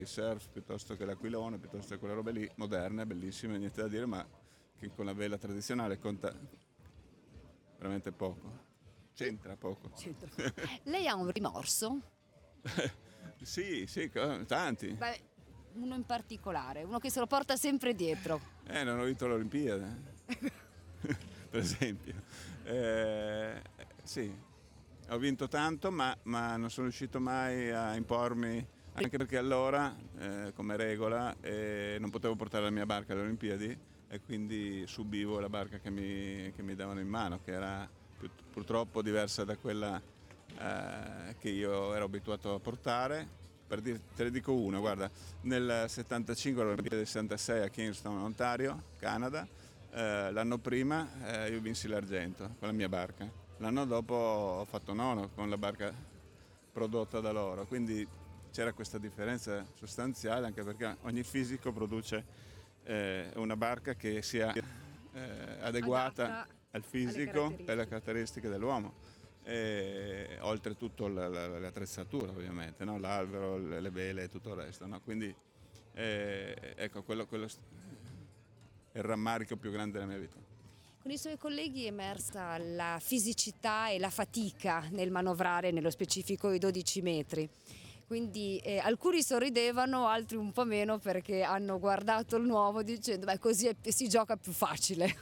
il surf piuttosto che l'aquilone, piuttosto che quelle robe lì, moderne, bellissime, niente da dire, ma che con la vela tradizionale conta veramente poco. C'entra poco. Lei ha un rimorso? Sì, tanti. Beh, uno in particolare, uno che se lo porta sempre dietro. Non ho vinto l'Olimpiade, per esempio. Sì, ho vinto tanto, ma non sono riuscito mai a impormi, anche perché allora, come regola, non potevo portare la mia barca alle Olimpiadi e quindi subivo la barca che mi davano in mano, che era purtroppo diversa da quella che io ero abituato a portare. Te ne dico una, guarda, nel 75, all'Olimpiade del 66 a Kingston, Ontario, Canada, l'anno prima io vinsi l'argento con la mia barca. L'anno dopo ho fatto nono con la barca prodotta da loro, quindi c'era questa differenza sostanziale, anche perché ogni fisico produce una barca che sia adeguata al fisico e alle caratteristiche dell'uomo. Oltretutto l'attrezzatura, ovviamente, no? L'albero, le vele e tutto il resto, no? Quindi ecco, quello è il rammarico più grande della mia vita. Con i suoi colleghi è emersa la fisicità e la fatica nel manovrare, nello specifico, i 12 metri. Quindi alcuni sorridevano, altri un po' meno, perché hanno guardato il nuovo dicendo beh, così si gioca più facile.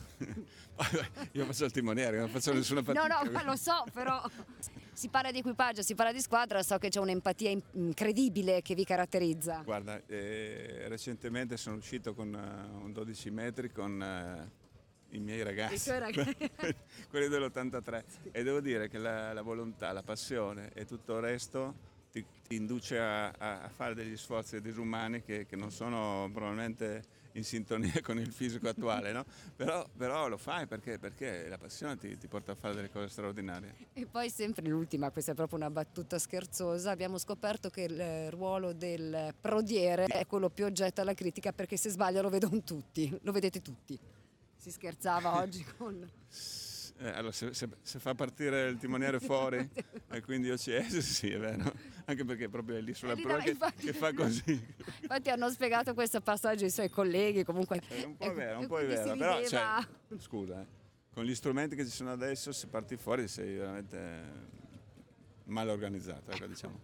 Io faccio il timoniere, non faccio nessuna fatica. No, ma lo so, però si parla di equipaggio, si parla di squadra, so che c'è un'empatia incredibile che vi caratterizza. Guarda, recentemente sono uscito con un 12 metri con i miei ragazzi, I suoi ragazzi. quelli dell'83, e devo dire che la volontà, la passione e tutto il resto ti induce a fare degli sforzi disumani che non sono probabilmente in sintonia con il fisico attuale, no? Però lo fai perché la passione ti porta a fare delle cose straordinarie. E poi sempre l'ultima, questa è proprio una battuta scherzosa, abbiamo scoperto che il ruolo del prodiere è quello più oggetto alla critica, perché se sbaglia lo vedono tutti, lo vedete tutti. Si scherzava oggi con... Allora, se fa partire il timoniere fuori e quindi io ci esco, sì, è vero, anche perché proprio è lì sulla prua che fa così. Infatti hanno spiegato questo passaggio ai suoi colleghi, comunque... È un po' è vero, però scusa, con gli strumenti che ci sono adesso, se parti fuori sei veramente mal organizzato, ecco, diciamo.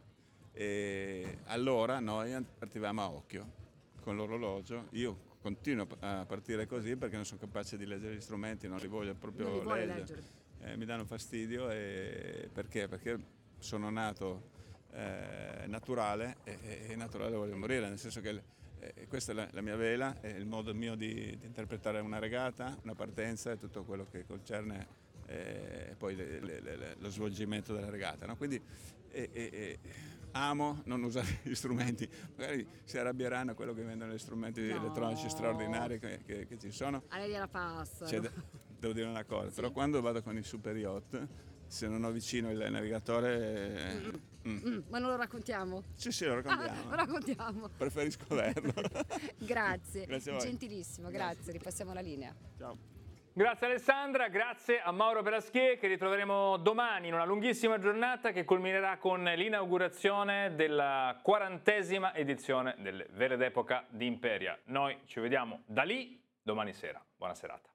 E allora noi partivamo a occhio, con l'orologio, io continuo a partire così perché non sono capace di leggere gli strumenti, non li voglio proprio leggere. Mi danno fastidio perché sono nato naturale e naturale voglio morire, nel senso che questa è la mia vela, è il modo mio di interpretare una regata, una partenza e tutto quello che concerne poi lo svolgimento della regata, no? Quindi amo non usare gli strumenti, magari si arrabbieranno quello che vendono gli strumenti elettronici straordinari che ci sono. A lei gliela passa. Devo dire una cosa, però quando vado con i super yacht, se non ho vicino il navigatore... Ma non lo raccontiamo? Sì, lo raccontiamo. Lo raccontiamo. Preferisco averlo. Grazie. Grazie a voi. Gentilissimo, grazie. Ripassiamo la linea. Ciao. Grazie Alessandra, grazie a Mauro Pelaschier, che ritroveremo domani in una lunghissima giornata che culminerà con l'inaugurazione della 40ª edizione delle Vele d'Epoca di Imperia. Noi ci vediamo da lì domani sera. Buona serata.